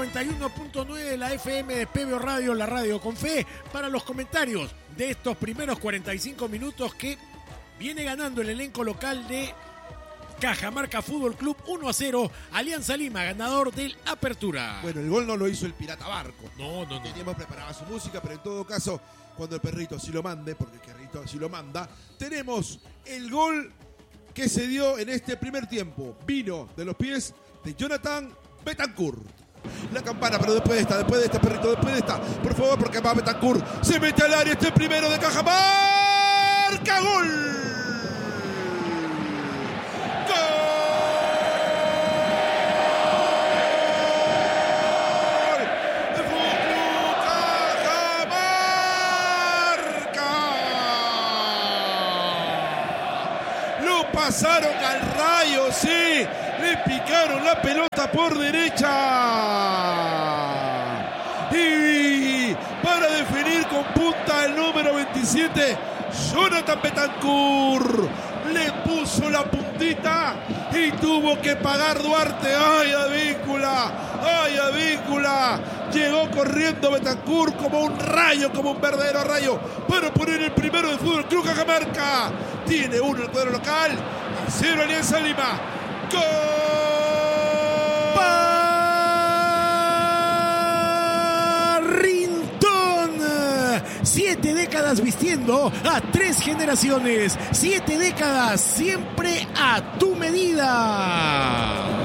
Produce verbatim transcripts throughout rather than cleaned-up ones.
noventa y uno punto nueve de la F M de P B O Radio, la radio con fe, para los comentarios de estos primeros cuarenta y cinco minutos que viene ganando el elenco local de Cajamarca Fútbol Club uno a cero, Alianza Lima, ganador del Apertura. Bueno, el gol no lo hizo el Pirata Barco. No, no, no. Teníamos preparada su música, pero en todo caso, cuando el perrito así lo mande, porque el perrito así lo manda, tenemos el gol que se dio en este primer tiempo. Vino de los pies de Jonathan Betancourt. La campana, pero después de esta, después de esta, perrito, después de esta. Por favor, porque va Betancourt. Se mete al área este primero de Cajamarca. ¡Gol! Pasaron al Rayo, sí, le picaron la pelota por derecha y para definir con punta el número veintisiete, Jonathan Betancourt le puso la puntita y tuvo que pagar Duarte. ¡Ay, Advíncula! ¡Ay, Advíncula! Llegó corriendo Betancourt como un rayo, como un verdadero rayo, para poner el primero de Fútbol Club Cajamarca. Tiene uno el cuadro local y cero Alianza Lima. ¡Gol! Barrintón. Siete décadas vistiendo a tres generaciones. Siete décadas siempre a tu medida.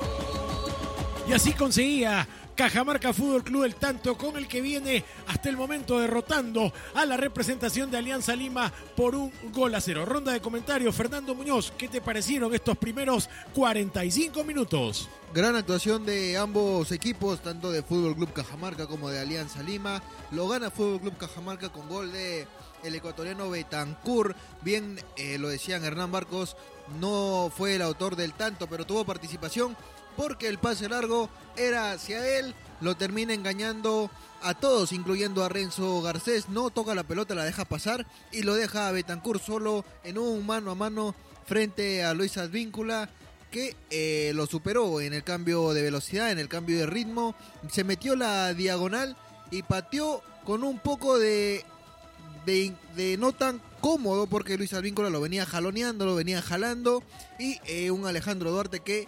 Y así conseguía Cajamarca Fútbol Club el tanto con el que viene hasta el momento derrotando a la representación de Alianza Lima por un gol a cero. Ronda de comentarios, Fernando Muñoz, ¿qué te parecieron estos primeros cuarenta y cinco minutos? Gran actuación de ambos equipos, tanto de Fútbol Club Cajamarca como de Alianza Lima. Lo gana Fútbol Club Cajamarca con gol de el ecuatoriano Betancourt. Bien, eh, lo decían Hernán Barcos, no fue el autor del tanto, pero tuvo participación, porque el pase largo era hacia él, lo termina engañando a todos, incluyendo a Renzo Garcés. No toca la pelota, la deja pasar y lo deja a Betancourt solo en un mano a mano frente a Luis Advíncula, que eh, lo superó en el cambio de velocidad, en el cambio de ritmo. Se metió la diagonal y pateó con un poco de, de, de no tan cómodo, porque Luis Advíncula lo venía jaloneando, lo venía jalando, y eh, un Alejandro Duarte que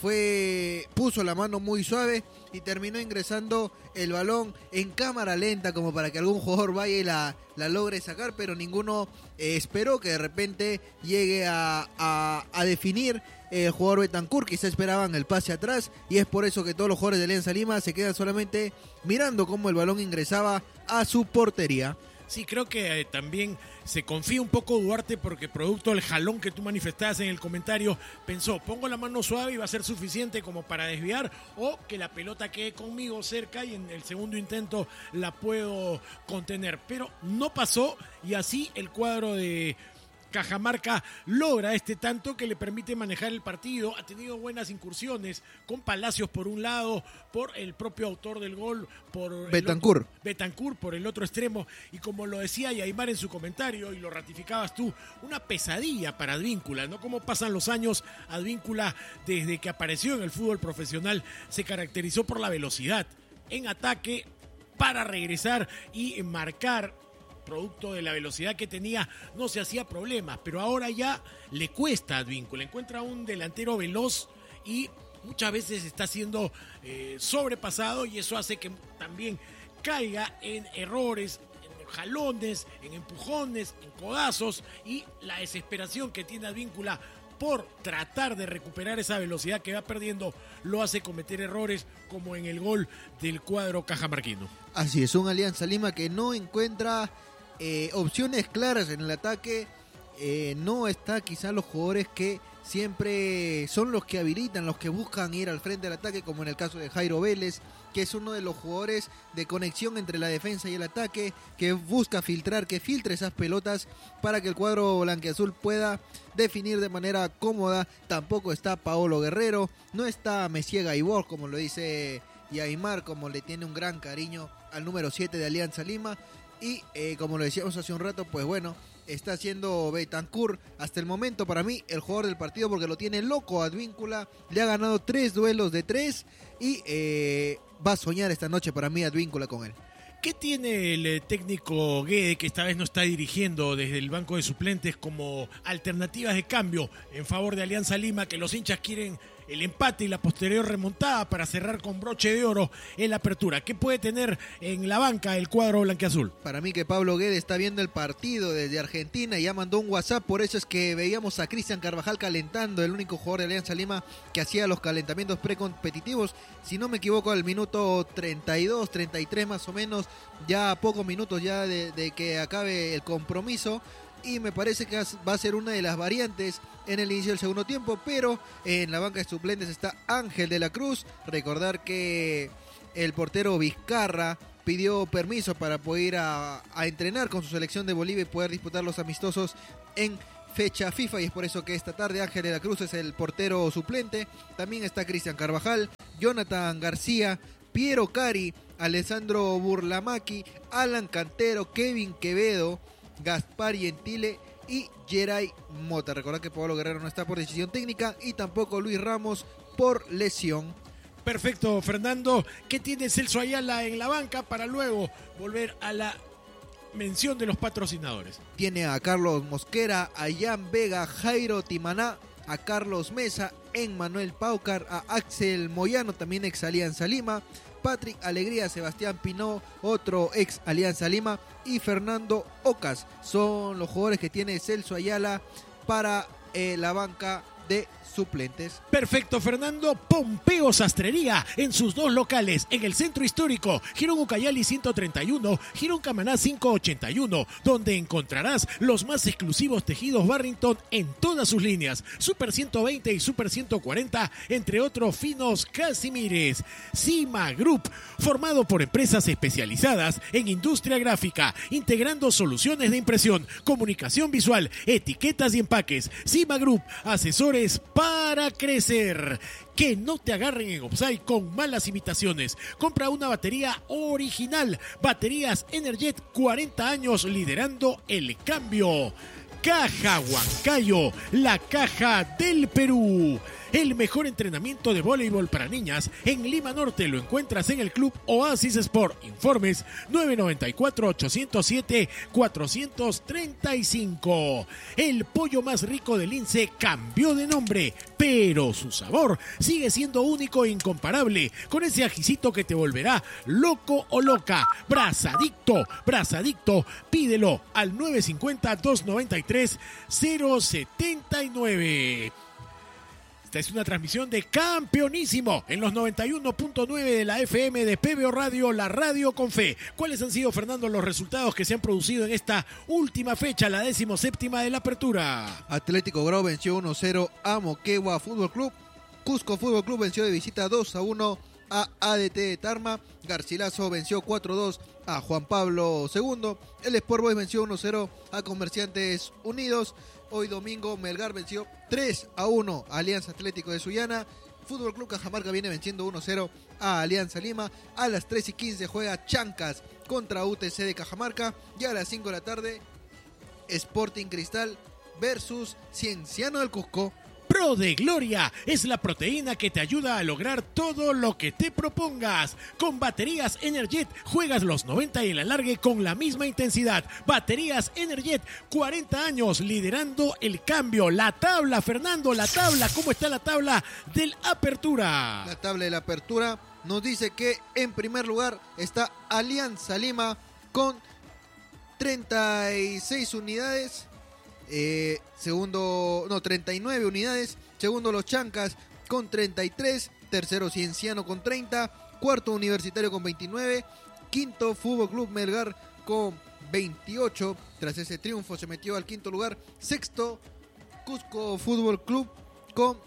fue puso la mano muy suave y terminó ingresando el balón en cámara lenta, como para que algún jugador vaya y la, la logre sacar, pero ninguno eh, esperó que de repente llegue a, a, a definir el jugador Betancourt. Quizá esperaban el pase atrás, y es por eso que todos los jugadores de Alianza Lima se quedan solamente mirando cómo el balón ingresaba a su portería. Sí, creo que eh, también se confía un poco Duarte, porque producto del jalón que tú manifestabas en el comentario, pensó, pongo la mano suave y va a ser suficiente como para desviar, o que la pelota quede conmigo cerca y en el segundo intento la puedo contener. Pero no pasó, y así el cuadro de Cajamarca logra este tanto que le permite manejar el partido. Ha tenido buenas incursiones con Palacios por un lado, por el propio autor del gol, por Betancourt. Otro, Betancourt por el otro extremo, y como lo decía Yaimar en su comentario y lo ratificabas tú, una pesadilla para Advíncula, ¿no? Cómo pasan los años. Advíncula, desde que apareció en el fútbol profesional, se caracterizó por la velocidad en ataque para regresar y marcar. Producto de la velocidad que tenía, no se hacía problemas, pero ahora ya le cuesta a Advíncula. Encuentra un delantero veloz y muchas veces está siendo eh, sobrepasado, y eso hace que también caiga en errores, en jalones, en empujones, en codazos, y la desesperación que tiene Advíncula por tratar de recuperar esa velocidad que va perdiendo lo hace cometer errores, como en el gol del cuadro cajamarquino. Así es, un Alianza Lima que no encuentra Eh, opciones claras en el ataque. eh, no está quizá los jugadores que siempre son los que habilitan, los que buscan ir al frente del ataque, como en el caso de Jairo Vélez, que es uno de los jugadores de conexión entre la defensa y el ataque, que busca filtrar, que filtre esas pelotas para que el cuadro blanquiazul pueda definir de manera cómoda. Tampoco está Paolo Guerrero, no está Messier Gaibor, como lo dice Yaimar, como le tiene un gran cariño al número siete de Alianza Lima. Y eh, como lo decíamos hace un rato, pues bueno, está haciendo Betancur hasta el momento, para mí, el jugador del partido, porque lo tiene loco a Advíncula. Le ha ganado tres duelos de tres y eh, va a soñar esta noche para mí Advíncula con él. ¿Qué tiene el técnico Guede, que esta vez no está dirigiendo desde el banco de suplentes, como alternativas de cambio en favor de Alianza Lima, que los hinchas quieren el empate y la posterior remontada para cerrar con broche de oro en la apertura? ¿Qué puede tener en la banca el cuadro blanquiazul? Para mí que Pablo Guede está viendo el partido desde Argentina y ya mandó un WhatsApp, por eso es que veíamos a Cristian Carvajal calentando, el único jugador de Alianza Lima que hacía los calentamientos precompetitivos, si no me equivoco al minuto treinta y dos, treinta y tres más o menos, ya a pocos minutos ya de, de que acabe el compromiso. Y me parece que va a ser una de las variantes en el inicio del segundo tiempo, pero en la banca de suplentes está Ángel de la Cruz. Recordar que el portero Vizcarra pidió permiso para poder ir a, a entrenar con su selección de Bolivia y poder disputar los amistosos en fecha FIFA, y es por eso que esta tarde Ángel de la Cruz es el portero suplente. También está Cristian Carvajal, Jonathan García, Piero Cari, Alessandro Burlamaqui, Alan Cantero, Kevin Quevedo, Gaspar Gentile y Geray Mota. Recordad que Pablo Guerrero no está por decisión técnica y tampoco Luis Ramos por lesión. Perfecto, Fernando. ¿Qué tiene Celso Ayala en la banca para luego volver a la mención de los patrocinadores? Tiene a Carlos Mosquera, a Jan Vega, Jairo Timaná, a Carlos Mesa, Emmanuel Paucar, a Axel Moyano, también ex Alianza Lima, Patrick Alegría, Sebastián Pinó, otro ex Alianza Lima, y Fernando Ocas. Son los jugadores que tiene Celso Ayala para eh, la banca de suplentes. Perfecto, Fernando. Pompeo Sastrería en sus dos locales, en el centro histórico, Girón Ucayali ciento treinta y uno, Girón Camaná quinientos ochenta y uno, donde encontrarás los más exclusivos tejidos Barrington en todas sus líneas, Super ciento veinte y Super ciento cuarenta, entre otros finos casimires. Cima Group, formado por empresas especializadas en industria gráfica, integrando soluciones de impresión, comunicación visual, etiquetas y empaques. Cima Group, asesores para para crecer. Que no te agarren en offside con malas imitaciones. Compra una batería original. Baterías Energet, cuarenta años liderando el cambio. Caja Huancayo, la caja del Perú. El mejor entrenamiento de voleibol para niñas en Lima Norte lo encuentras en el Club Oasis Sport. Informes nueve nueve cuatro, ocho cero siete, cuatro tres cinco. El pollo más rico del Lince cambió de nombre, pero su sabor sigue siendo único e incomparable, con ese ajicito que te volverá loco o loca. Brazadicto, Brazadicto, pídelo al nueve cinco cero, dos nueve tres, cero siete nueve. Esta es una transmisión de Campeonísimo en los noventa y uno punto nueve de la F M de P B O Radio, la radio con fe. ¿Cuáles han sido, Fernando, los resultados que se han producido en esta última fecha, la decimoséptima de la apertura? Atlético Grau venció uno cero a Moquegua Fútbol Club. Cusco Fútbol Club venció de visita dos a uno a A D T de Tarma. Garcilaso venció cuatro dos a Juan Pablo segundo. El Sport Boys venció uno cero a Comerciantes Unidos. Hoy domingo Melgar venció tres a uno a Alianza Atlético de Sullana. Fútbol Club Cajamarca viene venciendo uno cero a Alianza Lima. A las tres y quince juega Chancas contra U T C de Cajamarca. Y a las cinco de la tarde Sporting Cristal versus Cienciano del Cusco. Pro de Gloria es la proteína que te ayuda a lograr todo lo que te propongas. Con baterías Energet juegas los noventa y el alargue con la misma intensidad. Baterías Energet, cuarenta años liderando el cambio. La tabla, Fernando, la tabla. ¿Cómo está la tabla del Apertura? La tabla de la Apertura nos dice que en primer lugar está Alianza Lima con treinta y seis unidades. Eh, segundo, no, treinta y nueve unidades. Segundo, los Chancas con treinta y tres. Tercero, Cienciano con treinta. Cuarto, Universitario con veintinueve. Quinto, Fútbol Club Melgar con veintiocho. Tras ese triunfo se metió al quinto lugar. Sexto, Cusco Fútbol Club con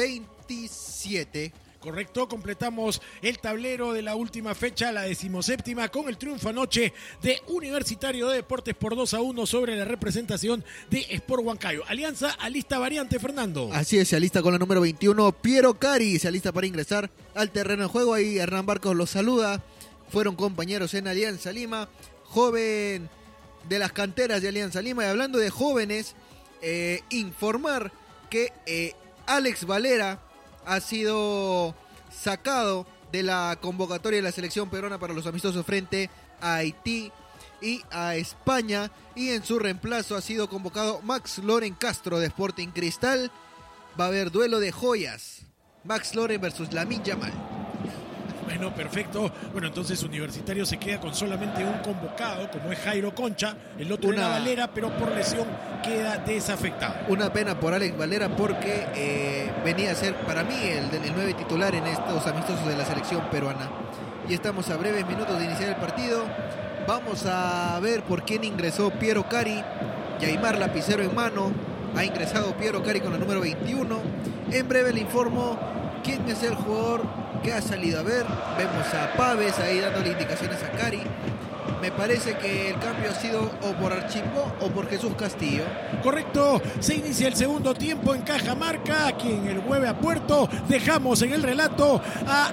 veintisiete. Correcto, completamos el tablero de la última fecha, la decimoséptima, con el triunfo anoche de Universitario de Deportes por dos a uno sobre la representación de Sport Huancayo. Alianza alista variante, Fernando. Así es, se alista con la número veintiuno, Piero Cari, se alista para ingresar al terreno de juego. Ahí Hernán Barcos los saluda, fueron compañeros en Alianza Lima. Joven de las canteras de Alianza Lima. Y hablando de jóvenes, eh, informar que eh, Alex Valera ha sido sacado de la convocatoria de la selección peruana para los amistosos frente a Haití y a España, y en su reemplazo ha sido convocado Max Loren Castro de Sporting Cristal. Va a haber duelo de joyas, Max Loren versus Lamine Yamal. Bueno, perfecto. Bueno, entonces Universitario se queda con solamente un convocado, como es Jairo Concha. El otro Una... era Valera, pero por lesión queda desafectado. Una pena por Alex Valera, porque eh, venía a ser para mí el, el nueve titular en estos amistosos de la selección peruana. Y estamos a breves minutos de iniciar el partido. Vamos a ver por quién ingresó Piero Cari. Yaimar lapicero en mano. Ha ingresado Piero Cari con el número veintiuno. En breve le informo quién es el jugador que ha salido. A ver, vemos a Paves ahí dándole indicaciones a Cari. Me parece que el cambio ha sido o por Archimbó o por Jesús Castillo. Correcto, se inicia el segundo tiempo en Cajamarca, aquí en el Hueve a Puerto. Dejamos en el relato a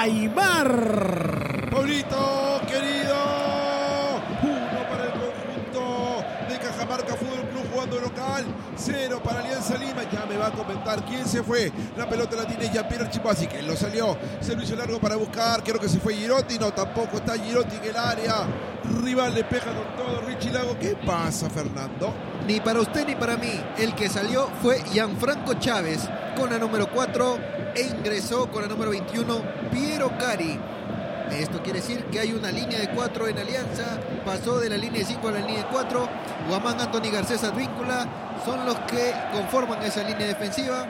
Yaimar. Pablito, querido. Uno para el conjunto de Cajamarca Fútbol Club jugando local. Cero para Alianza Lima. Ya me va a comentar quién se fue. La pelota la tiene Jean-Pierre Archimbó, así que lo salió. Se lo hizo largo para buscar. Creo que se fue Girotti. No, tampoco está Girotti en el área. Rival le pega con todo. Richie Lago. ¿Qué pasa, Fernando? Ni para usted ni para mí. El que salió fue Gianfranco Chávez con la número cuatro e ingresó con la número veintiuno Piero Cari. Esto quiere decir que hay una línea de cuatro en Alianza. Pasó de la línea de cinco a la línea de cuatro. Guamán, Anthony Garcés, Advíncula son los que conforman esa línea defensiva.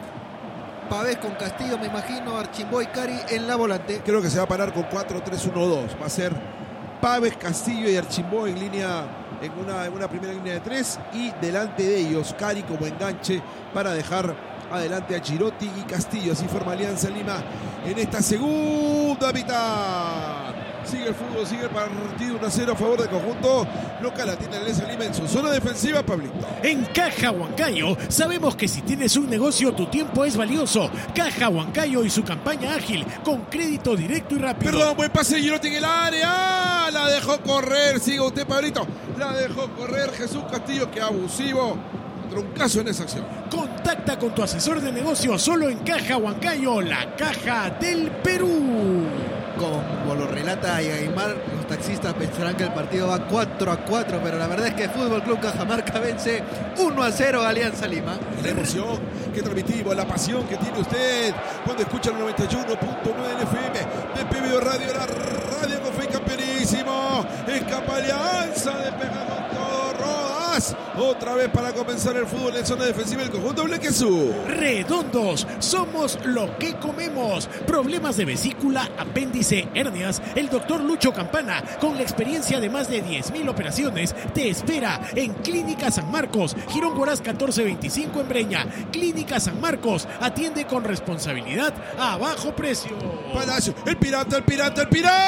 Pavés con Castillo, me imagino. Archimbó y Cari en la volante. Creo que se va a parar con cuatro tres uno dos. Va a ser Pavés, Castillo y Archimbó en línea, en una, en una primera línea de tres. Y delante de ellos, Cari como enganche para dejar adelante a Girotti y Castillo. Así forma Alianza Lima en esta segunda mitad. Sigue el fútbol, sigue el partido uno a cero a favor del conjunto local. La tiene Alianza Lima en su zona defensiva, Pablito. En Caja Huancayo sabemos que si tienes un negocio, tu tiempo es valioso. Caja Huancayo y su campaña ágil con crédito directo y rápido. Perdón, buen pase de Girotti en el área. La dejó correr, siga usted, Pablito. La dejó correr Jesús Castillo, que abusivo. Truncazo en esa acción. Contacta con tu asesor de negocios solo en Caja Huancayo, la caja del Perú. Como lo relata Aymar, los taxistas pensarán que el partido va cuatro a cuatro, pero la verdad es que Fútbol Club Cajamarca vence uno a cero a Alianza Lima. La emoción que transmitimos, la pasión que tiene usted cuando escucha el noventa y uno punto nueve en F M de P B O Radio, la radio con fe campeonísimo. Escapa Alianza, despega con todo, Rodas. Otra vez para comenzar el fútbol en zona defensiva el conjunto Blanque Azul. Redondos, somos lo que comemos. Problemas de vesícula, apéndice, hernias. El doctor Lucho Campana, con la experiencia de más de diez mil operaciones, te espera en Clínica San Marcos, Girón Goraz catorce veinticinco en Breña. Clínica San Marcos, atiende con responsabilidad a bajo precio. Palacio, el pirata, el pirata, el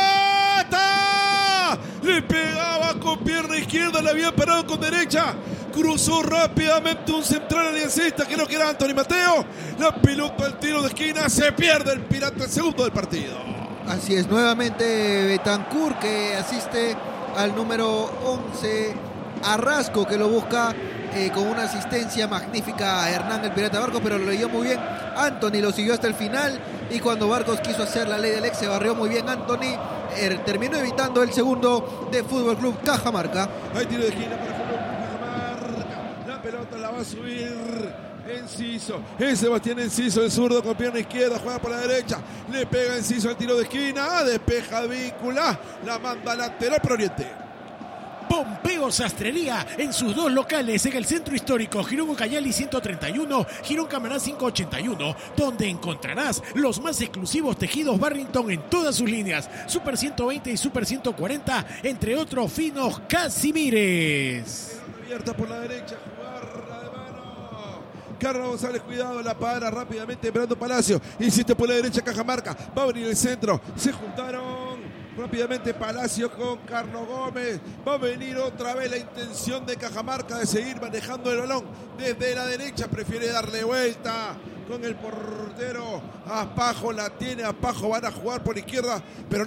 pirata. Le pegaba con pierna izquierda, le había parado con derecha. Cruzó rápidamente un central aliancista, creo que era Anthony Mateo. La pelota al tiro de esquina, se pierde el pirata, el segundo del partido. Así es, nuevamente Betancourt, que asiste al número once, Arrasco, que lo busca eh, con una asistencia magnífica a Hernán el Pirata Barcos, pero lo leyó muy bien Anthony, lo siguió hasta el final, y cuando Barcos quiso hacer la ley del ex, se barrió muy bien Anthony, eh, terminó evitando el segundo de Fútbol Club Cajamarca. Hay tiro de esquina para Fútbol Club Cajamarca, la pelota la va a subir Enciso, es Sebastián Enciso, el zurdo con pierna izquierda, juega por la derecha, le pega Enciso al tiro de esquina, despeja Víncula, la manda lateral para Oriente. Pompeo Sastrería en sus dos locales en el centro histórico Girón Ucayali ciento treinta y uno, Girón Camaná quinientos ochenta y uno, donde encontrarás los más exclusivos tejidos Barrington en todas sus líneas, Super ciento veinte y Super ciento cuarenta, entre otros finos Casimires. Abierta por la derecha, jugarla de mano. Carlos González, cuidado, la para rápidamente Brando Palacio, insiste por la derecha Cajamarca, va a venir el centro, se juntaron rápidamente Palacio con Carlos Gómez. Va a venir otra vez la intención de Cajamarca de seguir manejando el balón desde la derecha. Prefiere darle vuelta con el portero. Aspajo la tiene. Aspajo van a jugar por izquierda, pero no.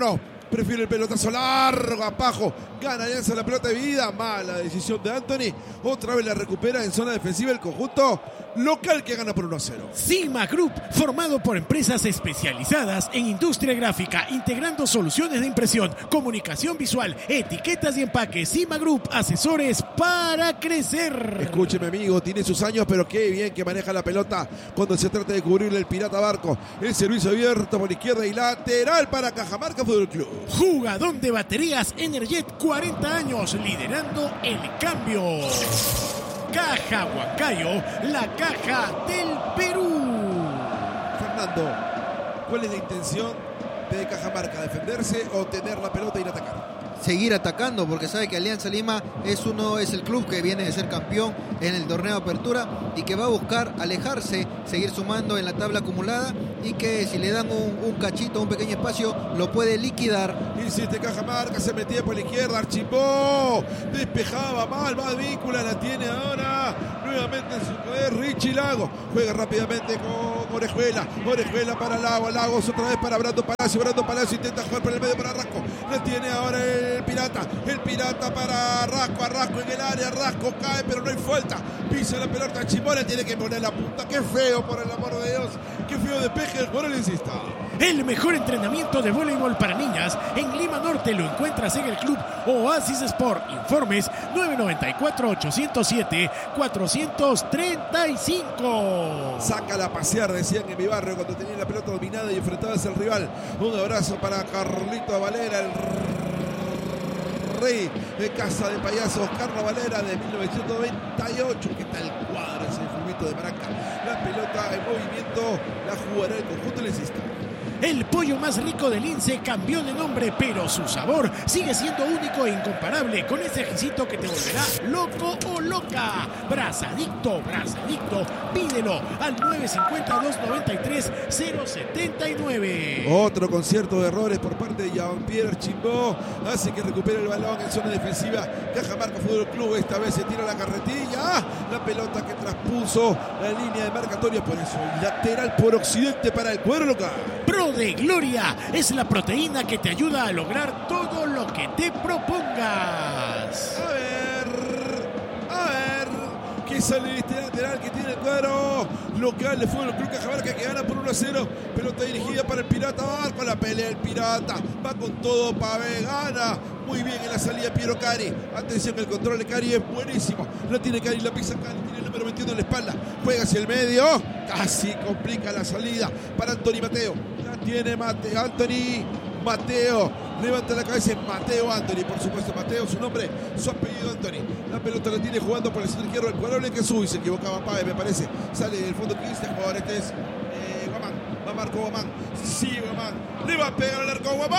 prefiere el pelotazo largo, Apajo, gana Alianza la pelota de vida, mala decisión de Anthony, otra vez la recupera en zona defensiva el conjunto local que gana por uno a cero. Cima Group, formado por empresas especializadas en industria gráfica, integrando soluciones de impresión, comunicación visual, etiquetas y empaques. Cima Group, asesores para crecer. Escúcheme, amigo, tiene sus años, pero qué bien que maneja la pelota cuando se trata de cubrirle el Pirata Barco. El servicio abierto por izquierda y lateral para Cajamarca Fútbol Club. Jugadón de baterías Energet, cuarenta años, liderando el cambio. Caja Huancayo, la caja del Perú. Fernando, ¿cuál es la intención de Cajamarca? ¿Defenderse o tener la pelota e ir a atacar? Seguir atacando, porque sabe que Alianza Lima es uno es el club que viene de ser campeón en el torneo de apertura y que va a buscar alejarse, seguir sumando en la tabla acumulada y que si le dan un, un cachito, un pequeño espacio, lo puede liquidar. Insiste Cajamarca, se metía por la izquierda, Archimbó, despejaba mal, va Víncula, la tiene ahora nuevamente en su poder Richie Lago, juega rápidamente con Orejuela, Orejuela para Lago, Lagos otra vez para Brando Palacio, Brando Palacio intenta jugar por el medio para Rasco, la tiene ahora el Pirata, el Pirata para Rasco, a Rasco en el área, Rasco cae pero no hay falta, pisa la pelota, Archimbó le tiene que poner la punta, qué feo por el amor de Dios, qué feo despeje el jugador insista. El mejor entrenamiento de voleibol para niñas en Lima Norte lo encuentras en el club Oasis Sport. Informes nueve nueve cuatro, ocho cero siete, cuatro tres cinco. Sácala a pasear, decían en mi barrio cuando tenía la pelota dominada y enfrentabas al rival. Un abrazo para Carlito Valera, el rey de Casa de Payasos, Carlos Valera de mil novecientos noventa y ocho. ¿Qué tal cuadra ese fulmito de Maraca? La pelota en movimiento la jugará el conjunto lesista. El pollo más rico del Lince cambió de nombre, pero su sabor sigue siendo único e incomparable, con ese exquisito que te volverá loco o loca. Brazadicto, Brazadicto, pídelo al nueve cinco dos, nueve tres, cero siete nueve. Otro concierto de errores por parte de Jean-Pierre Archimbó, hace que recupere el balón en zona defensiva. Cajamarca Fútbol Club, esta vez se tira la carretilla, la pelota que traspuso la línea de marcatoria, por eso lateral por occidente para el cuadro local. Pro de Gloria es la proteína que te ayuda a lograr todo lo que te propongas. A ver, a ver, que sale este lateral que tiene el cuadro local de Fútbol Club Cajamarca que gana por uno a cero. Pelota dirigida para el Pirata Barco, la pelea el Pirata, va con todo Pavé, gana muy bien en la salida Piero Cari. Atención, el control de Cari es buenísimo. La tiene Cari, la pisa Cari, tiene el número veintiuno en la espalda. Juega hacia el medio, casi complica la salida para Anthony Mateo. La tiene Mateo, Anthony Mateo. Levanta la cabeza en Mateo Anthony, por supuesto Mateo, su nombre, su apellido Anthony. La pelota la tiene jugando por el centro izquierdo, el cuadro que sube, se equivocaba Páez, me parece. Sale del fondo que este jugador, este es eh, Guamán, va Marco Guamán. Sí, Guamán, le va a pegar al arco Guamán.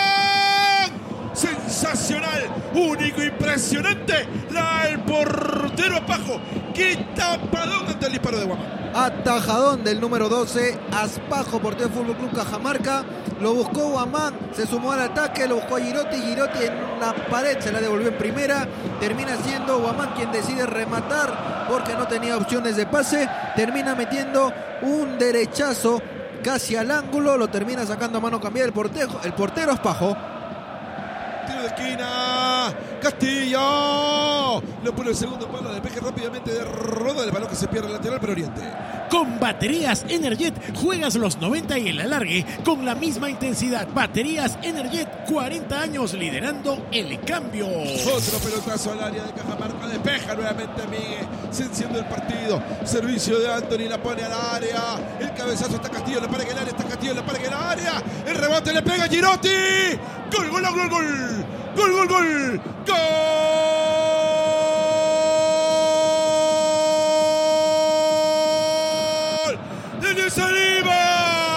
Sensacional, único, impresionante. La el portero Apajo. Qué tapadón ante el disparo de Guamán. Atajadón del número doce, Aspajo, portero del Fútbol Club Cajamarca. Lo buscó Guamán, se sumó al ataque, lo buscó a Girotti. Girotti en la pared se la devolvió en primera. Termina siendo Guamán quien decide rematar porque no tenía opciones de pase. Termina metiendo un derechazo casi al ángulo. Lo termina sacando a mano cambiada el portero, el portero Aspajo. Tiro de esquina, Castillo le pone el segundo palo, despeje rápidamente de Roda, el balón que se pierde lateral pero Oriente. Con baterías Energet juegas los noventa y el alargue con la misma intensidad. Baterías Energet, cuarenta años liderando el cambio. Otro pelotazo al área de Cajamarca, despeja nuevamente Miguel, se enciende el partido. Servicio de Anthony, la pone al área, el cabezazo está Castillo, le para que el área, está Castillo, le para que el área, el rebote le pega Girotti. Gol, gol, gol, gol, gol, gol, gol, gol. Lima,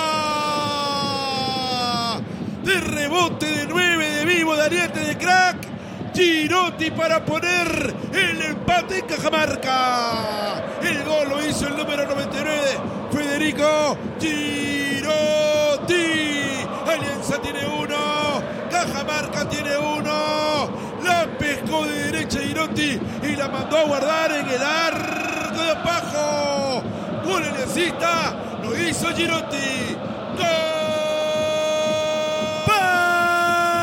de rebote de nueve de vivo de Ariete de crack, Girotti para poner el empate en Cajamarca. El gol lo hizo el número noventa y nueve, Federico Girotti. Alianza tiene uno, Cajamarca tiene uno. La pescó de derecha Girotti y la mandó a guardar en el arco de Apajo. Gol aliancista, lo hizo Girotti. ¡Gol!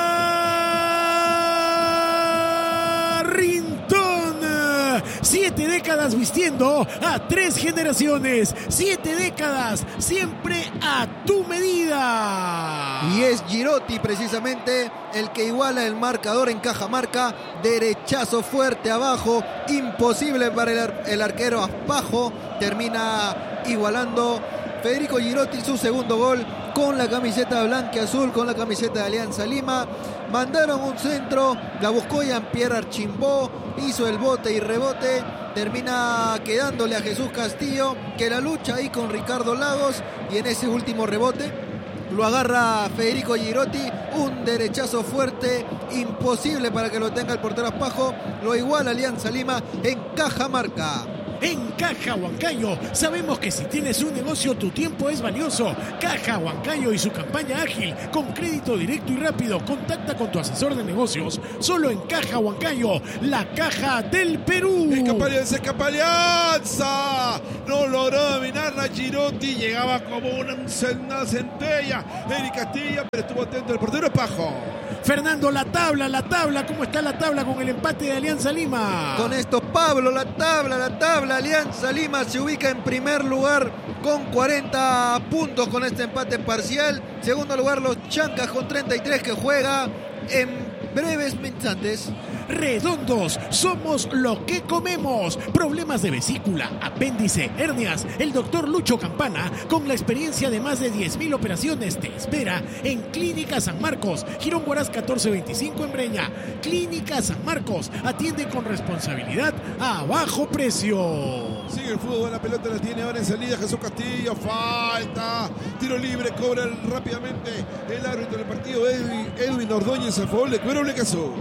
décadas vistiendo a tres generaciones. Siete décadas, siempre a tu medida. Y es Girotti precisamente el que iguala el marcador en Cajamarca. Derechazo fuerte abajo, imposible para el, ar el arquero Aspajo. Termina igualando Federico Girotti su segundo gol con la camiseta blanca-azul, con la camiseta de Alianza Lima. Mandaron un centro, la buscó Jean-Pierre Archimbó, hizo el bote y rebote, termina quedándole a Jesús Castillo, que la lucha ahí con Ricardo Lagos, y en ese último rebote lo agarra Federico Girotti, un derechazo fuerte, imposible para que lo tenga el portero Aspajo, lo iguala Alianza Lima en Cajamarca. En Caja Huancayo sabemos que si tienes un negocio tu tiempo es valioso. Caja Huancayo y su campaña ágil con crédito directo y rápido. Contacta con tu asesor de negocios solo en Caja Huancayo, la caja del Perú. Escapa Alianza, escapa Alianza. No logró dominarla Girotti. Llegaba como una, una centella Eric Castilla, pero estuvo atento el portero Aspajo. Fernando, la tabla, la tabla, ¿cómo está la tabla con el empate de Alianza Lima? Con esto, Pablo, la tabla, la tabla. Alianza Lima se ubica en primer lugar con cuarenta puntos con este empate parcial. Segundo lugar, los Chancas con treinta y tres, que juega en breves instantes. Redondos, somos lo que comemos. Problemas de vesícula, apéndice, hernias. El doctor Lucho Campana, con la experiencia de más de diez mil operaciones, te espera en Clínica San Marcos, Girón Huaraz catorce veinticinco en Breña. Clínica San Marcos, atiende con responsabilidad a bajo precio. Sigue el fútbol, la pelota la tiene ahora en salida Jesús Castillo, falta, tiro libre, cobra rápidamente el árbitro del partido, Edwin, Edwin Ordóñez a favor de Cuero Blanca-Azul.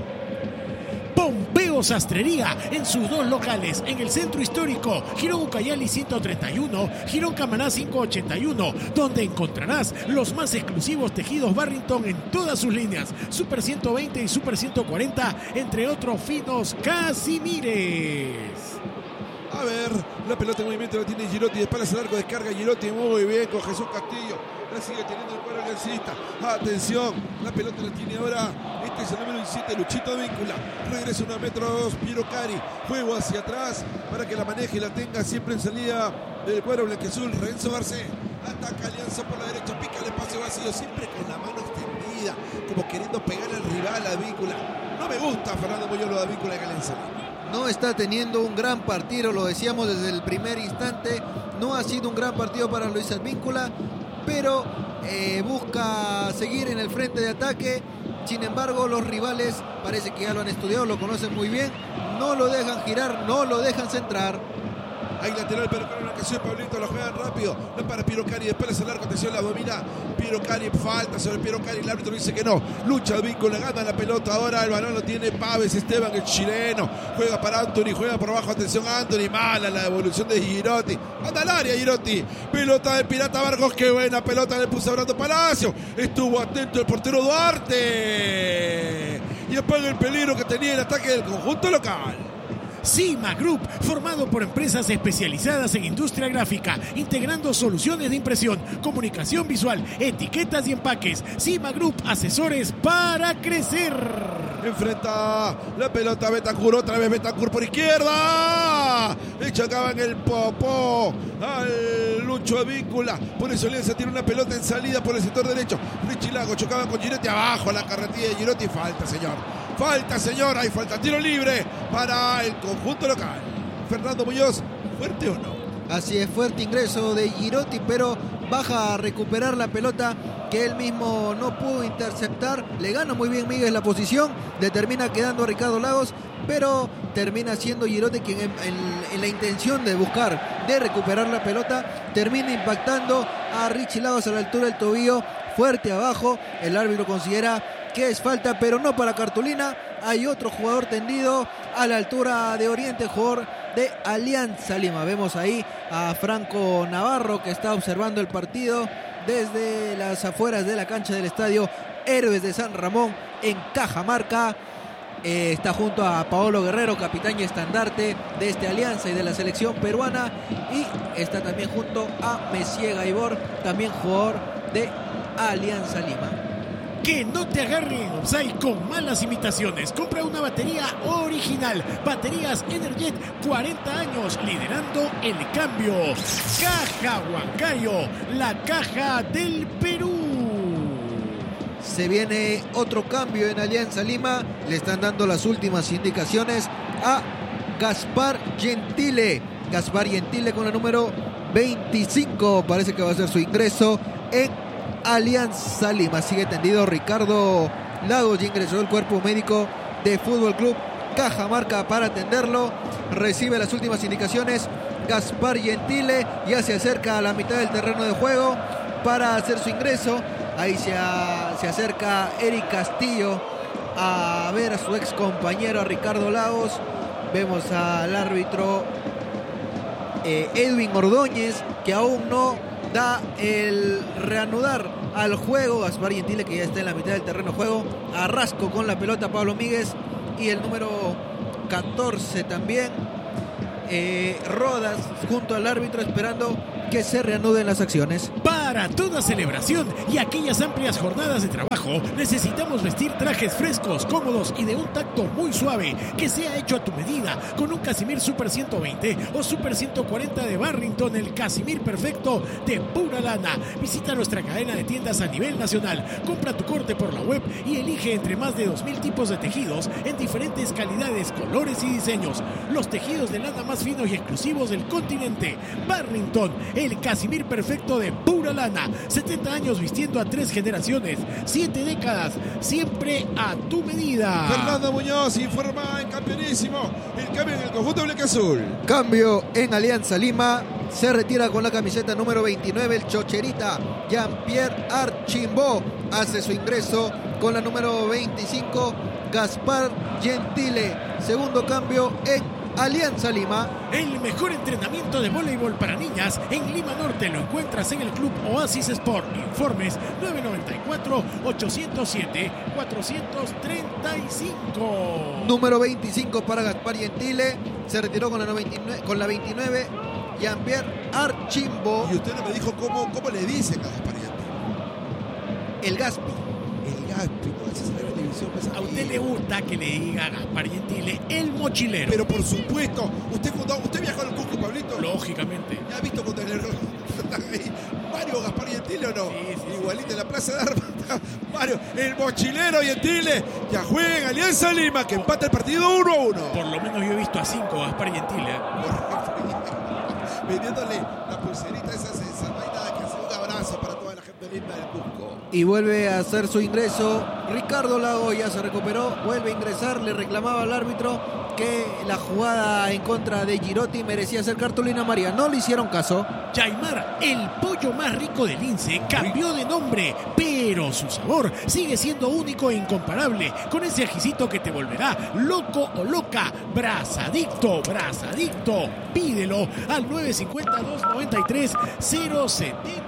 Pompeo Sastrería en sus dos locales, en el centro histórico, Girón Ucayali ciento treinta y uno, Girón Camaná quinientos ochenta y uno, donde encontrarás los más exclusivos tejidos Barrington en todas sus líneas, Super ciento veinte y Super ciento cuarenta, entre otros finos Casimires. A ver, la pelota en movimiento la tiene Girotti, de espaldas al arco, descarga Girotti muy bien con Jesús Castillo, la sigue teniendo el cuadro alcancista. Atención, la pelota la tiene ahora, este es el número diecisiete, Luchito Advíncula, regresa uno metro dos, Piero Cari, juego hacia atrás para que la maneje y la tenga siempre en salida del cuadro blanquiazul. Renzo Garcés, ataca Alianza por la derecha, pica el espacio vacío, siempre con la mano extendida, como queriendo pegar al rival a Advíncula. No me gusta Fernando Moyolo de Advíncula de Alianza. No está teniendo un gran partido, lo decíamos desde el primer instante. No ha sido un gran partido para Luis Advíncula, pero eh, busca seguir en el frente de ataque. Sin embargo, los rivales parece que ya lo han estudiado, lo conocen muy bien. No lo dejan girar, no lo dejan centrar. Hay lateral, pero con una ocasión Pablito lo juegan rápido. No para Piero Cari, después el arco, atención, la domina Piero Cari, falta sobre Piero Cari, el árbitro dice que no. Lucha Advíncula, gana la pelota, ahora el balón lo tiene Paves Esteban, el chileno. Juega para Anthony, juega por abajo, atención Anthony, mala la devolución de Girotti. Anda al área Girotti, pelota del Pirata Vargas, qué buena pelota le puso a Brando Palacio. Estuvo atento el portero Duarte. Y apaga el peligro que tenía el ataque del conjunto local. Cima Group, formado por empresas especializadas en industria gráfica, integrando soluciones de impresión, comunicación visual, etiquetas y empaques. Cima Group, asesores para crecer. Enfrenta la pelota Betancur, otra vez Betancur por izquierda. Le chocaban el popó al Lucho Advíncula. Por eso Alianza tiene una pelota en salida por el sector derecho. Richie Lago chocaba con Girotti abajo, la carretilla de Girotti. Falta, señor. Falta, señor. Hay falta. Tiro libre para el conjunto local. Fernando Muñoz, ¿fuerte o no? Así es, fuerte ingreso de Girotti, pero baja a recuperar la pelota que él mismo no pudo interceptar. Le gana muy bien Miguel la posición, le termina quedando a Ricardo Lagos, pero termina siendo Girotti quien en, en, en la intención de buscar, de recuperar la pelota, termina impactando a Richie Lagos a la altura del tobillo, fuerte abajo. El árbitro considera que es falta, pero no para cartulina. Hay otro jugador tendido a la altura de Oriente, jugador de Alianza Lima. Vemos ahí a Franco Navarro, que está observando el partido desde las afueras de la cancha del estadio Héroes de San Ramón en Cajamarca. Eh, está junto a Paolo Guerrero, capitán y estandarte de este Alianza y de la selección peruana, y está también junto a Messier Gaibor, también jugador de Alianza Lima. Que no te agarren en offside con malas imitaciones. Compra una batería original. Baterías Energet, cuarenta años liderando el cambio. Caja Huancayo, la caja del Perú. Se viene otro cambio en Alianza Lima. Le están dando las últimas indicaciones a Gaspar Gentile. Gaspar Gentile con el número veinticinco. Parece que va a ser su ingreso en Alianza Lima. Sigue tendido Ricardo Lagos y ingresó el cuerpo médico de Fútbol Club Cajamarca para atenderlo. Recibe las últimas indicaciones Gaspar Gentile. Ya se acerca a la mitad del terreno de juego para hacer su ingreso. Ahí se, a, se acerca Eric Castillo a ver a su ex compañero, a Ricardo Lagos. Vemos al árbitro eh, Edwin Ordóñez, que aún no da el reanudar al juego. Gaspar Gentile, que ya está en la mitad del terreno de juego. Arrasco con la pelota, Pablo Míguez. Y el número catorce también. Eh, Rodas junto al árbitro esperando que se reanuden las acciones. Para toda celebración y aquellas amplias jornadas de trabajo, necesitamos vestir trajes frescos, cómodos y de un tacto muy suave, que sea hecho a tu medida, con un Casimir Super ciento veinte o Super ciento cuarenta de Barrington, el Casimir perfecto de pura lana. Visita nuestra cadena de tiendas a nivel nacional, compra tu corte por la web y elige entre más de dos mil tipos de tejidos en diferentes calidades, colores y diseños. Los tejidos de lana más finos y exclusivos del continente. Barrington, el Casimir perfecto de pura lana. setenta años vistiendo a tres generaciones, siete décadas, siempre a tu medida. Fernando Muñoz informa en Campeonísimo. El cambio en el conjunto blanquiazul. Cambio en Alianza Lima. Se retira con la camiseta número veintinueve el chocherita Jean-Pierre Archimbó. Hace su ingreso con la número veinticinco Gaspar Gentile. Segundo cambio en Alianza Lima. El mejor entrenamiento de voleibol para niñas en Lima Norte lo encuentras en el Club Oasis Sport. Informes nueve nueve cuatro, ocho cero siete, cuatro tres cinco. Número veinticinco para Gaspar Gentile. Se retiró con la veintinueve, con la veintinueve Jean-Pierre Archimbo. Y usted no me dijo cómo, cómo le dicen a Gaspar Gentile. El Gaspi. El Gaspi, no, esa es la televisión. Pues, a usted le gusta que le diga a Gaspar Gentile el mochilero. Pero por supuesto, usted cuando usted viajó al Cusco, Pablito. Lógicamente. ¿Ya ha visto cuando el Mario Gaspar Gentile o no? Sí, sí, igualito en la Plaza de Armas. Mario, el mochilero Gentile ya juega en Alianza Lima, que empata el partido uno a uno. Por lo menos yo he visto a cinco Gaspar Gentile. Vendiéndole la pulserita esa vaina que hace un abrazo para toda la gente linda del Cusco. Y vuelve a hacer su ingreso Ricardo Lago. Ya se recuperó, vuelve a ingresar. Le reclamaba al árbitro que la jugada en contra de Girotti merecía ser cartulina amarilla. No le hicieron caso. Yaimar, el pollo más rico del Lince, cambió de nombre, pero su sabor sigue siendo único e incomparable, con ese ajicito que te volverá loco o loca. Brazadicto, Brazadicto. Pídelo al nueve cinco dos, nueve tres, cero siete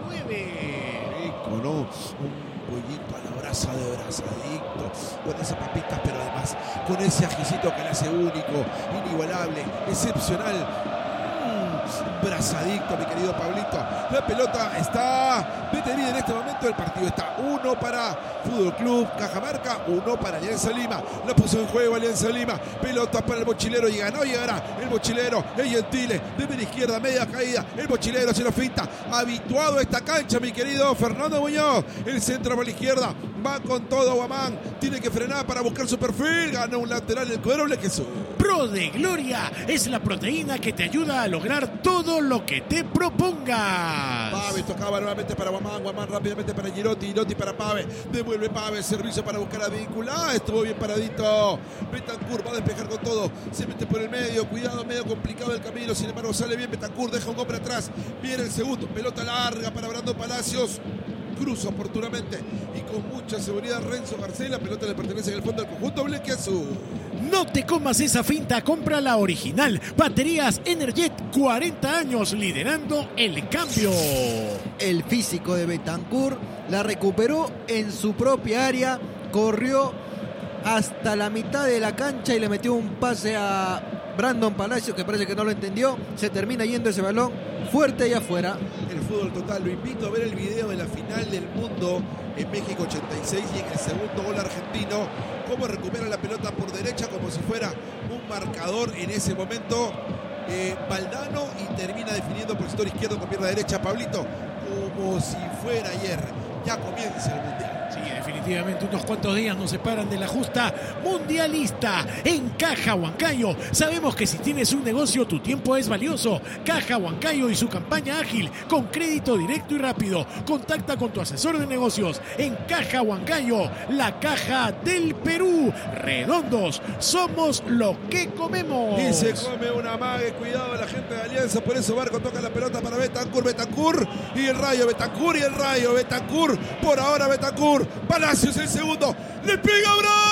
nueve. Rico, ¿no? Un pollito a la brasa de Brazadicto, con esas papitas, pero además con ese ajicito que le hace único, inigualable, excepcional. Brazadicto, mi querido Pablito. La pelota está detenida en este momento. El partido está uno para Fútbol Club Cajamarca, uno para Alianza Lima. La puso en juego Alianza Lima. Pelota para el mochilero y ganó, llegará el mochilero. El Gentile de media izquierda, media caída. El mochilero se lo finta. Habituado a esta cancha, mi querido Fernando Muñoz. El centro para la izquierda. Va con todo Guamán. Tiene que frenar para buscar su perfil. Gana un lateral el cuadro Jesús. Pro de Gloria es la proteína que te ayuda a lograr todo lo que te propongas. Pave tocaba nuevamente para Guamán. Guamán rápidamente para Girotti. Girotti para Pave. Devuelve Pave. Servicio para buscar a Víncula. Estuvo bien paradito. Betancourt va a despejar con todo. Se mete por el medio. Cuidado, medio complicado el camino. Sin embargo, sale bien Betancourt. Deja un hombre atrás. Viene el segundo. Pelota larga para Brando Palacios. Cruza oportunamente y con mucha seguridad Renzo Garcés. La pelota le pertenece en el fondo al conjunto blanquiazul. No te comas esa finta, compra la original. Baterías Energet, cuarenta años liderando el cambio. El físico de Betancourt la recuperó en su propia área, corrió hasta la mitad de la cancha y le metió un pase a Brandon Palacios, que parece que no lo entendió. Se termina yendo ese balón fuerte y afuera. El fútbol total, lo invito a ver el video de la final del mundo en México ochenta y seis, y en el segundo gol argentino, cómo recupera la pelota por derecha como si fuera un marcador en ese momento. Eh, Valdano, y termina definiendo por el sector izquierdo con pierna derecha Pablito, como si fuera ayer. Ya comienza el Mundial. Sí, definitivamente unos cuantos días nos separan de la justa mundialista. En Caja Huancayo sabemos que si tienes un negocio tu tiempo es valioso. Caja Huancayo y su campaña ágil con crédito directo y rápido. Contacta con tu asesor de negocios en Caja Huancayo, la caja del Perú. Redondos, somos lo que comemos. Y se come una mague, cuidado la gente de Alianza, por eso Barco toca la pelota para Betancur, Betancur y el Rayo, Betancur y el Rayo, Betancur, por ahora Betancur, Palacios el segundo, le pega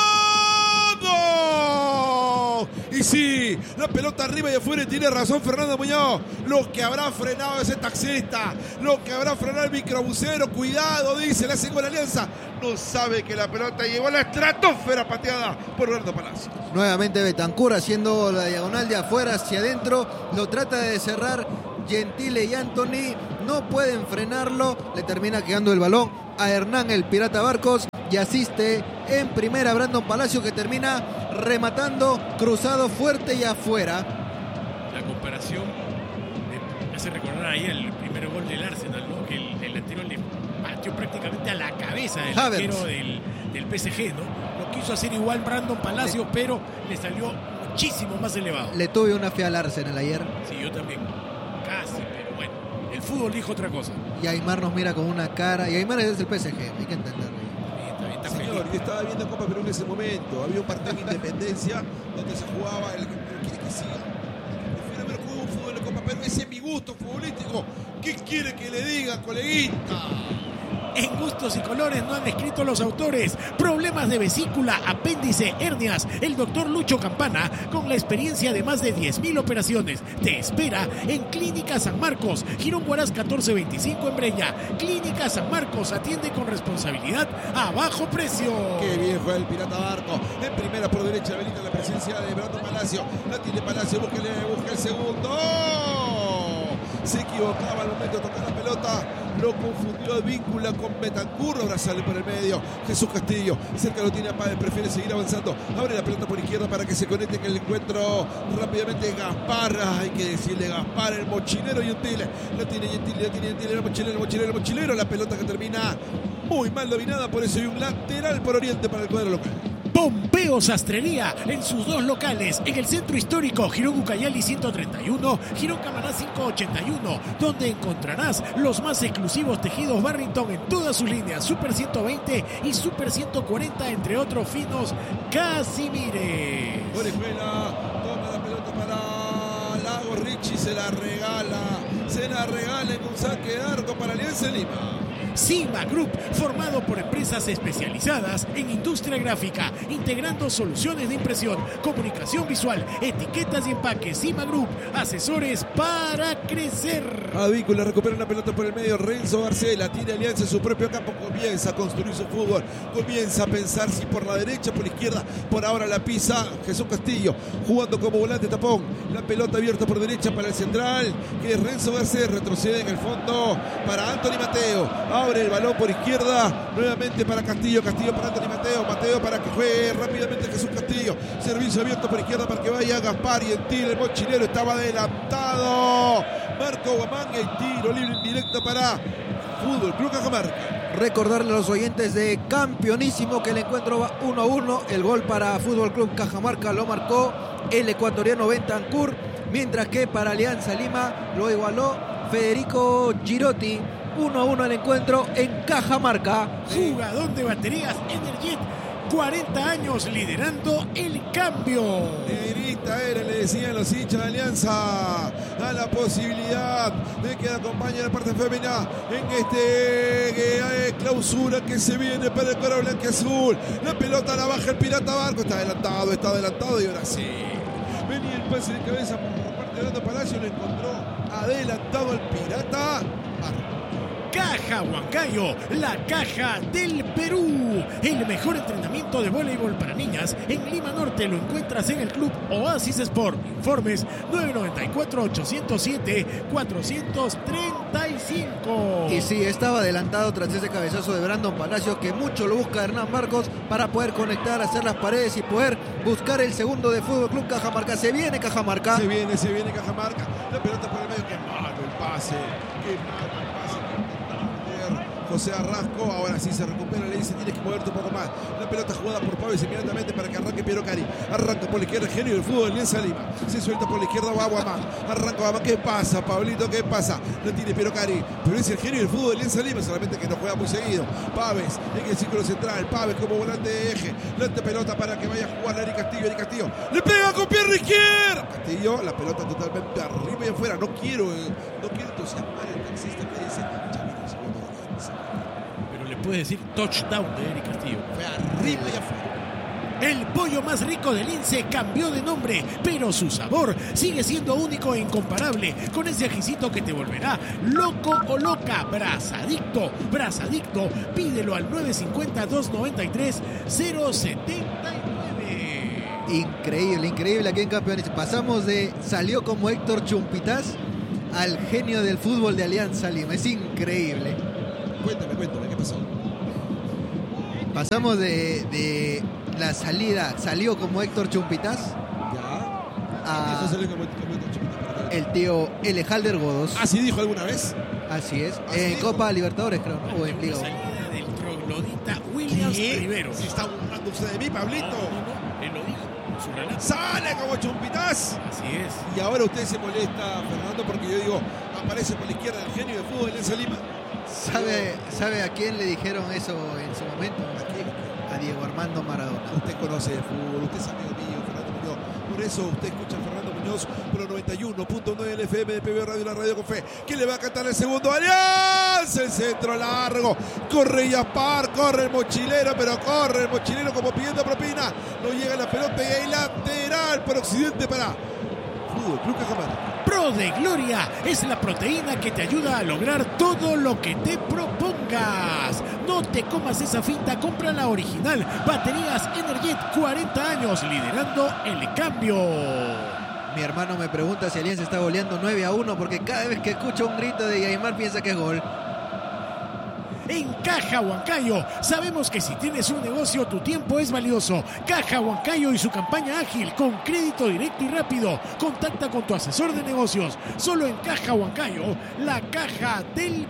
Brando. Y sí, la pelota arriba y afuera, y tiene razón Fernando Muñoz. Lo que habrá frenado ese taxista, lo que habrá frenado el microbusero, cuidado, dice, le hacen con la Alianza. No sabe que la pelota llegó a la estratosfera pateada por Orlando Palacio. Nuevamente Betancur haciendo la diagonal de afuera hacia adentro, lo trata de cerrar Gentile y Anthony, no pueden frenarlo, le termina quedando el balón a Hernán el Pirata Barcos y asiste en primera Brandon Palacio, que termina rematando cruzado fuerte y afuera. La comparación me hace recordar ahí el primer gol del Arsenal, ¿no? Que el delantero le pateó prácticamente a la cabeza del arquero del, del P S G, ¿no? Lo quiso hacer igual Brandon Palacio, le, pero le salió muchísimo más elevado. Le tuve una fe al Arsenal ayer. Sí, yo también. Casi, pero bueno. El fútbol dijo otra cosa. Y Aymar nos mira con una cara. Y Aymar es el P S G, hay que entenderlo. Señor, yo estaba viendo Copa Perú en ese momento. Había un partido de Independencia donde se jugaba el pero quiere que siga. Prefiero ver juego fútbol en Copa Perú. Ese es mi gusto futbolístico. ¿Qué quiere que le diga, coleguita? En Gustos y Colores no han escrito los autores. Problemas de vesícula, apéndice, hernias. El doctor Lucho Campana, con la experiencia de más de diez mil operaciones, te espera en Clínica San Marcos, Girón Huaraz catorce veinticinco en Breña. Clínica San Marcos atiende con responsabilidad a bajo precio. Qué bien fue el Pirata Barco. En primera por derecha habilita la presencia de Brandon Palacio. La tiene Palacio, búsquele, busca el segundo. Se equivocaba al momento de tocar la pelota, lo confundió Advíncula con Betancur, ahora sale por el medio Jesús Castillo, cerca lo tiene a Páez, prefiere seguir avanzando, abre la pelota por izquierda para que se conecte en el encuentro rápidamente Gaspar, hay que decirle Gaspar, el mochilero Gentile, la tiene Gentile, la tiene Gentile, el mochilero, el mochilero, el mochilero, la pelota que termina muy mal dominada, por eso hay un lateral por Oriente para el cuadro local. Pompeo Sastrería en sus dos locales, en el centro histórico Girón Ucayali ciento treinta y uno, Girón Camaná quinientos ochenta y uno, donde encontrarás los más exclusivos tejidos Barrington en todas sus líneas, Super ciento veinte y Super ciento cuarenta, entre otros finos Casimires. Orejuela toma la pelota para Lago Richie, se la regala, se la regala en un saque de arco para Alianza Lima. Cima Group, formado por empresas especializadas en industria gráfica, integrando soluciones de impresión, comunicación visual, etiquetas y empaques. Cima Group, asesores para crecer. Advíncula recupera una pelota por el medio, Renzo García, tiene Alianza en su propio campo, comienza a construir su fútbol, comienza a pensar si por la derecha, por la izquierda, por ahora la pisa Jesús Castillo, jugando como volante tapón, la pelota abierta por derecha para el central, que es Renzo García, retrocede en el fondo para Anthony Mateo, abre el balón por izquierda, nuevamente para Castillo, Castillo para Anthony Mateo, Mateo para que juegue rápidamente Jesús Castillo, servicio abierto por izquierda para que vaya Gaspar, y el tiro, el mochilero estaba adelantado, Marco Guamán, el tiro libre indirecto para Fútbol Club Cajamarca. Recordarle a los oyentes de Campeonísimo que el encuentro va uno a uno, el gol para Fútbol Club Cajamarca lo marcó el ecuatoriano Bentancur, mientras que para Alianza Lima lo igualó Federico Girotti. uno a uno el encuentro en Cajamarca. Jugador de baterías Energet, cuarenta años liderando el cambio. Negrita era, le decían los hinchas de Alianza, a la posibilidad de que acompañe a la parte femenina en este eh, clausura que se viene para el cuadro blanquiazul. La pelota la baja el Pirata Barco, está adelantado, está adelantado y ahora sí. Venía el pase de cabeza por parte de Orlando Palacio, lo encontró adelantado el Pirata Barco. Caja Huancayo, la caja del Perú. El mejor entrenamiento de voleibol para niñas en Lima Norte lo encuentras en el Club Oasis Sport. Informes nueve nueve cuatro, ocho cero siete, cuatro tres cinco. Y sí, estaba adelantado tras ese cabezazo de Brandon Palacios, que mucho lo busca Hernán Marcos para poder conectar, hacer las paredes y poder buscar el segundo de Fútbol Club Cajamarca. Se viene Cajamarca. Se viene, se viene Cajamarca. La pelota por el medio. Qué malo el pase. Qué malo el pase. José Arrasco, ahora sí se recupera, le dice tienes que moverte un poco más. La pelota jugada por Pablo inmediatamente para que arranque Piero Cari. Arranca por la izquierda el genio del fútbol de Alianza Lima. Se suelta por la izquierda va Guamán. Arranca Guamán. ¿Qué pasa, Pablito? ¿Qué pasa? No tiene Piero Cari, pero es el genio del fútbol de Alianza Lima, solamente que no juega muy seguido. Paves en el círculo central. Paves como volante de eje. Lante pelota para que vaya a jugar a Eric Castillo. Eric Castillo le pega con pierna izquierda. Castillo, la pelota totalmente arriba y afuera. No quiero, eh, no quiero entusiasmar el taxista que dice puede decir touchdown de Eric Castillo. Fue arriba y afuera. El pollo más rico del Lince cambió de nombre, pero su sabor sigue siendo único e incomparable, con ese ajicito que te volverá loco o loca. Brazadicto, Brazadicto, pídelo al nueve cinco cero, dos nueve tres, cero siete nueve. Increíble, increíble aquí en Campeones. Pasamos de salió como Héctor Chumpitas al genio del fútbol de Alianza Lima. Es increíble. Cuéntame, cuéntame, ¿qué pasó? Pasamos de, de la salida, salió como Héctor Chumpitas. Ya. A Eso salió como, como Héctor Chumpitas. El tío Elejalder Godos. ¿Así dijo alguna vez? Así es. ¿Así en dijo? Copa Libertadores, creo, ¿no? O en Liga. Salida del troglodita Williams Rivero. ¿Se está burlando usted de mí, Pablito? No, no, no, él lo dijo en su relato. ¡Sale como Chumpitas! Así es. Y ahora usted se molesta, Fernando, porque yo digo, aparece por la izquierda el genio de fútbol de Alianza Lima. ¿Sabe, ¿Sabe a quién le dijeron eso en su momento? ¿A quién? A Diego Armando Maradona. Usted conoce el fútbol, usted es amigo mío, Fernando Muñoz. Por eso usted escucha a Fernando Muñoz por noventa y uno punto nueve el F M de P B Radio, la radio con fe. ¿Quién le va a cantar el segundo? Alianza, el centro largo. Corre Yaspar, corre el mochilero, pero corre el mochilero como pidiendo propina. No llega la pelota y hay lateral por Occidente para Fútbol Club Cajamarca. Pro de Gloria es la proteína que te ayuda a lograr todo lo que te propongas. No te comas esa finta, compra la original. Baterías Energet, cuarenta años liderando el cambio. Mi hermano me pregunta si Alianza está goleando nueve a uno porque cada vez que escucha un grito de Yaimar piensa que es gol. En Caja Huancayo sabemos que si tienes un negocio tu tiempo es valioso. Caja Huancayo y su campaña ágil con crédito directo y rápido. Contacta con tu asesor de negocios. Solo en Caja Huancayo, la caja del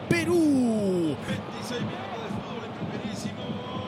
Perú. veintiséis minutos de fútbol campeonísimo.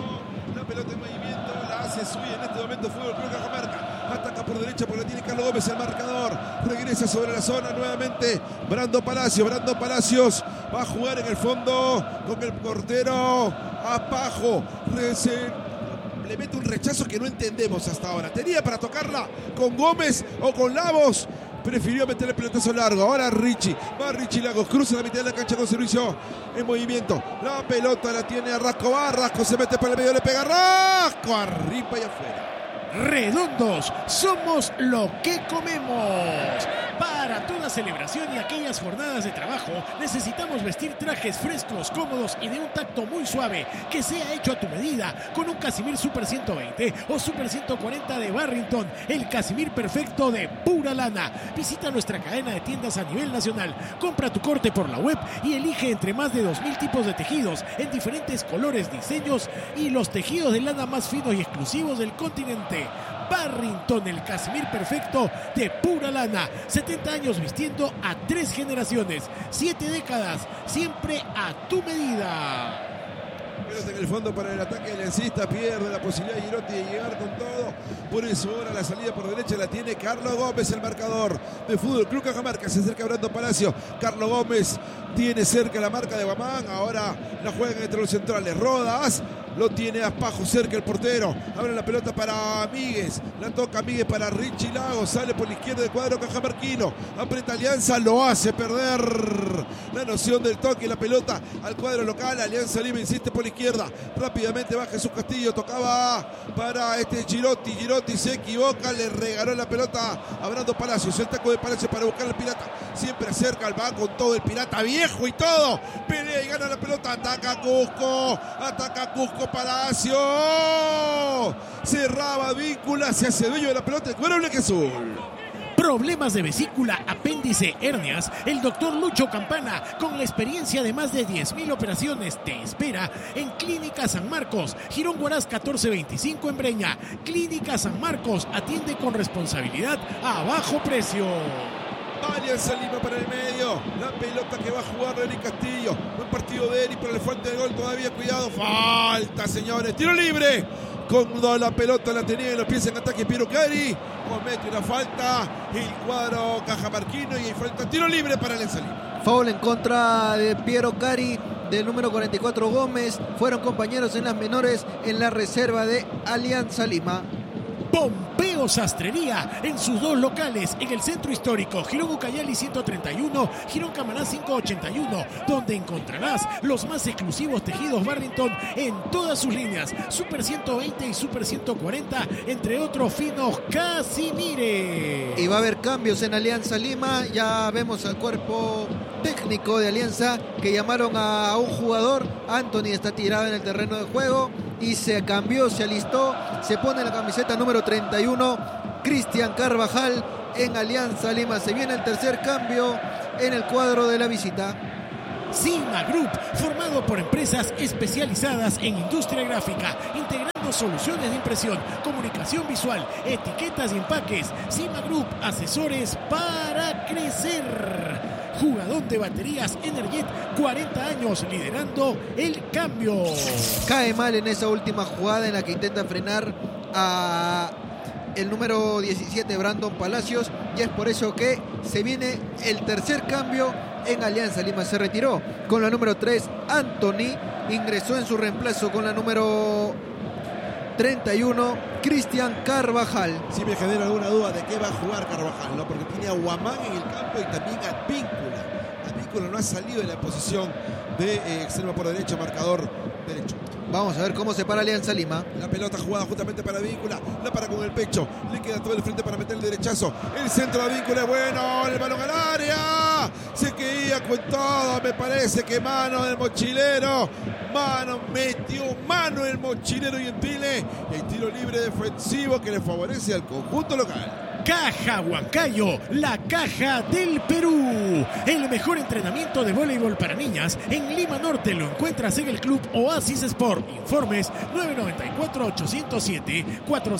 La pelota en movimiento la hace subir en este momento Fútbol Club Cajamarca. Ataca por derecha porque la tiene Carlos Gómez, el marcador. Regresa sobre la zona nuevamente Brando Palacios. Brando Palacios va a jugar en el fondo con el portero Apajo. Se le mete un rechazo que no entendemos hasta ahora. Tenía para tocarla con Gómez o con Lagos. Prefirió meter el pelotazo largo. Ahora Richie. Va Richie Lagos. Cruza la mitad de la cancha con servicio en movimiento. La pelota la tiene Arrasco. Va Arrasco. Se mete para el medio. Le pega Arrasco. Arriba y afuera. Redondos, somos lo que comemos. Para toda celebración y aquellas jornadas de trabajo, necesitamos vestir trajes frescos, cómodos y de un tacto muy suave, que sea hecho a tu medida, con un Casimir Super ciento veinte o Super ciento cuarenta de Barrington, el Casimir perfecto de pura lana. Visita nuestra cadena de tiendas a nivel nacional, compra tu corte por la web y elige entre más de dos mil tipos de tejidos en diferentes colores, diseños y los tejidos de lana más finos y exclusivos del continente. Barrington, el Casimir perfecto de pura lana. setenta años vistiendo a tres generaciones, siete décadas, siempre a tu medida. Pelota en el fondo para el ataque aliancista, pierde la posibilidad de Girotti de llegar con todo. Por eso ahora la salida por derecha la tiene Carlos Gómez, el marcador de Fútbol Club Cajamarca. Se acerca Brando Palacio. Carlos Gómez tiene cerca la marca de Guamán. Ahora la juegan entre los centrales. Rodas. Lo tiene Aspajo cerca el portero. Abre la pelota para Míguez. La toca Míguez para Richie Lagos. Sale por la izquierda del cuadro cajamarquino. Aprieta Alianza. Lo hace perder la noción del toque. La pelota al cuadro local. Alianza Lima insiste por la izquierda. Rápidamente va Jesús Castillo. Tocaba para este Girotti. Girotti se equivoca. Le regaló la pelota a Brando Palacios. El taco de Palacios para buscar al Pirata. Siempre acerca al va con todo el Pirata viejo y todo. Pelea y gana la pelota. Ataca Cusco. Ataca Cusco. Palacio cerraba Víncula, se hace dueño de la pelota el cuero blanco azul. Problemas de vesícula, apéndice, hernias, el doctor Lucho Campana, con la experiencia de más de diez mil operaciones, te espera en Clínica San Marcos, Girón Huaraz catorce veinticinco en Breña. Clínica San Marcos atiende con responsabilidad a bajo precio. Alianza Lima para el medio, la pelota que va a jugar Eric Castillo, buen partido de Eric, pero le falta el gol todavía, cuidado, falta señores, tiro libre, cuando la pelota la tenía en los pies en ataque Piero Cari, comete una falta, el cuadro cajamarquino y hay falta, tiro libre para Alianza Lima. Foul en contra de Piero Cari, del número cuarenta y cuatro Gómez, fueron compañeros en las menores en la reserva de Alianza Lima. Pompeo Sastrería en sus dos locales en el centro histórico Girón Ucayali ciento treinta y uno, Girón Camaná quinientos ochenta y uno, donde encontrarás los más exclusivos tejidos Barrington en todas sus líneas, Super ciento veinte y Super ciento cuarenta, entre otros finos Casimire. Y va a haber cambios en Alianza Lima, ya vemos al cuerpo técnico de Alianza que llamaron a un jugador, Anthony está tirado en el terreno de juego y se cambió, se alistó, se pone la camiseta número treinta y uno, Cristian Carvajal en Alianza Lima. Se viene el tercer cambio en el cuadro de la visita. Cima Group, formado por empresas especializadas en industria gráfica, integrando soluciones de impresión, comunicación visual, etiquetas y empaques. Cima Group, asesores para crecer. Jugador de baterías Energet, cuarenta años, liderando el cambio. Cae mal en esa última jugada en la que intenta frenar a el número diecisiete, Brandon Palacios, y es por eso que se viene el tercer cambio en Alianza Lima. Se retiró con la número tres, Anthony, ingresó en su reemplazo con la número treinta y uno, Cristian Carvajal. Si me genera alguna duda de qué va a jugar Carvajal, ¿no? Porque tiene a Huamán en el campo y también a Víncula. Advíncula no ha salido de la posición de eh, extremo por derecha, marcador derecho. Vamos a ver cómo se para Alianza Lima. La pelota jugada justamente para Víncula, la para con el pecho, le queda todo el frente para meter el derechazo. El centro de Víncula es bueno, el balón al área. Se quedía contado, me parece que mano del mochilero. Mano, metió mano el mochilero y empile. El tiro libre defensivo que le favorece al conjunto local. Caja Huancayo, la caja del Perú. El mejor entrenamiento de voleibol para niñas en Lima Norte lo encuentras en el Club Oasis Sport. Informes nueve nueve cuatro, ocho cero siete, cuatro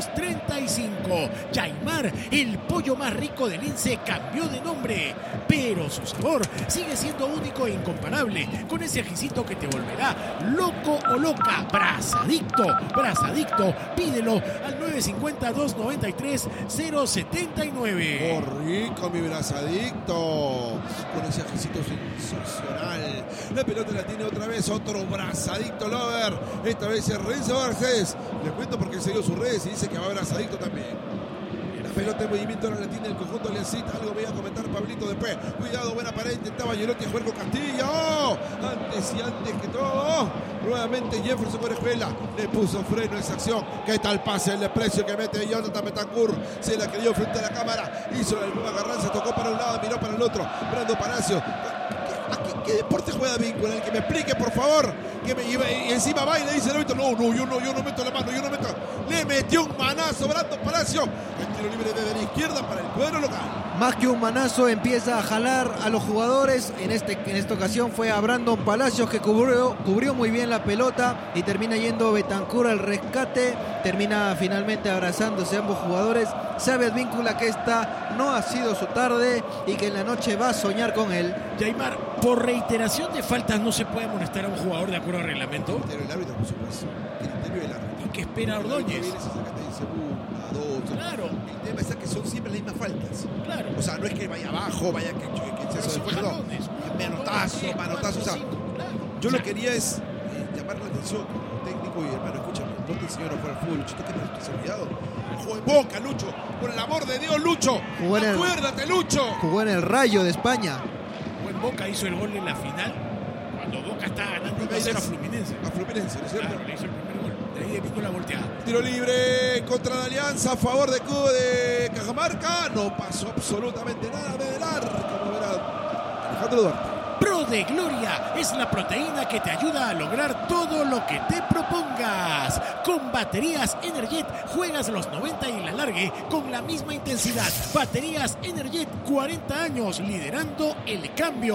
tres cinco. Yaimar, el pollo más rico del Lince, cambió de nombre, pero su sabor sigue siendo único e incomparable, con ese ajicito que te volverá loco o loca. Brazadicto, Brazadicto, pídelo al nueve cinco cero, dos nueve tres, cero setenta y nueve. ¡Oh, rico mi Brazadicto! Con ese ajicito sensacional. La pelota la tiene otra vez otro Brazadicto lover. Esta vez es Renzo Garcés. Le cuento porque se dio sus redes y dice que va Brazadicto también. La pelota en movimiento ahora la tiene el conjunto Aliancita. Algo voy a comentar Pablito después. Cuidado, buena pared. Intentaba Gerotti a jugar con Castillo. ¡Oh! Antes y antes que todo, nuevamente Jefferson Orejuela le puso freno a esa acción. ¿Qué tal pase el desprecio que mete Jonathan Betancourt? Se la creyó frente a la cámara. Hizo la misma agarranza, tocó para un lado, miró para el otro. Brando Palacio. ¿Qué, qué deporte juega Víncula? El que me explique, por favor. Que me, y, y encima va y le dice el árbitro, no, no, yo no, yo no meto la mano, yo no meto. Le metió un manazo Brando Palacio. El tiro libre desde la izquierda para el cuadro local. Más que un manazo, empieza a jalar a los jugadores. En, este, en esta ocasión fue a Brandon Palacios, que cubrió, cubrió muy bien la pelota y termina yendo Betancourt al rescate. Termina finalmente abrazándose ambos jugadores. Sabe Advíncula que esta no ha sido su tarde y que en la noche va a soñar con él. Yaimar, por reiteración de faltas no se puede amonestar a un jugador de acuerdo al reglamento. Criterio del árbitro, por supuesto. Criterio del árbitro. ¿Y qué espera Ordóñez? Claro. El tema es que son siempre las mismas faltas. Claro. O sea, no es que vaya abajo, vaya que, que, que se fue, no. Manotazo, manotazo. O sea, yo lo que quería es eh, llamar la atención como técnico y hermano, escúchame, no te enseñaron a jugar al fútbol, Luchito, ¿qué responsabilidad? Jugó en Boca, Lucho, por el amor de Dios, Lucho. Jugó en el, Acuérdate, Lucho. Jugó en el Rayo de España. Jugó en Boca, hizo el gol en la final cuando Boca estaba ganando uno a cero a Fluminense. A Fluminense, ¿no es cierto? Claro, le hizo el primer gol. De ahí de pico la volteada. Tiro libre contra la Alianza a favor de Cubo de Cajamarca. No pasó absolutamente nada de del arco, como verá Alejandro Duarte. de Gloria es la proteína que te ayuda a lograr todo lo que te propongas. Con baterías Energet juegas los noventa y la largue con la misma intensidad. Baterías Energet, cuarenta años liderando el cambio.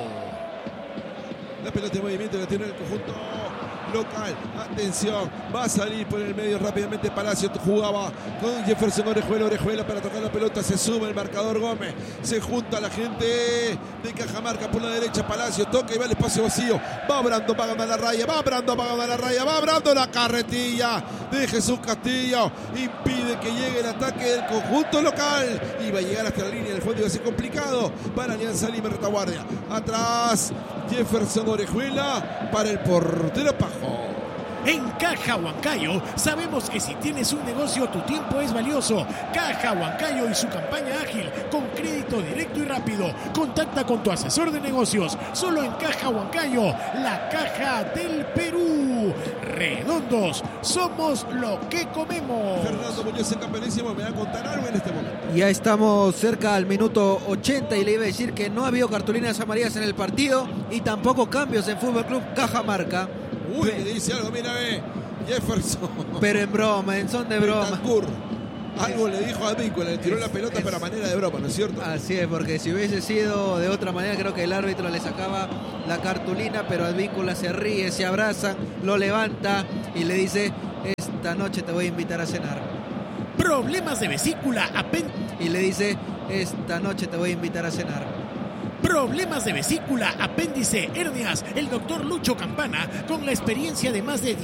La pelota de movimiento la tiene el conjunto local. Atención, va a salir por el medio rápidamente Palacio. Jugaba con Jefferson Orejuela. Orejuela para tocar la pelota. Se sube el marcador Gómez. Se junta la gente de Cajamarca por la derecha. Palacio toca y va al espacio vacío. Va Brando, va a ganar la raya. Va Brando, va a ganar la raya. Va Brando, la carretilla de Jesús Castillo. Impide que llegue el ataque del conjunto local. Y va a llegar hasta la línea del fondo. Y va a ser complicado para Alianza Lima retaguardia. Atrás Jefferson Orejuela para el portero Pajo. En Caja Huancayo sabemos que si tienes un negocio tu tiempo es valioso. Caja Huancayo y su campaña ágil con crédito directo y rápido. Contacta con tu asesor de negocios. Solo en Caja Huancayo, la caja del Perú. Redondos, somos lo que comemos. Fernando Muñoz, el campeonísimo, me va a contar algo en este momento. Ya estamos cerca al minuto ochenta y le iba a decir que no ha habido cartulinas amarillas en el partido y tampoco cambios en Fútbol Club Cajamarca. Uy, le dice algo, mira, ve, Jefferson. Pero en broma, en son de broma. Betancur. Algo le dijo a Advíncula, le tiró es, la pelota, es, pero a manera de broma, ¿no es cierto? Así es, porque si hubiese sido de otra manera, creo que el árbitro le sacaba la cartulina, pero Advíncula se ríe, se abraza, lo levanta y le dice: esta noche te voy a invitar a cenar. Problemas de vesícula, apéndice. Y le dice: esta noche te voy a invitar a cenar. Problemas de vesícula, apéndice, hernias. El doctor Lucho Campana, con la experiencia de más de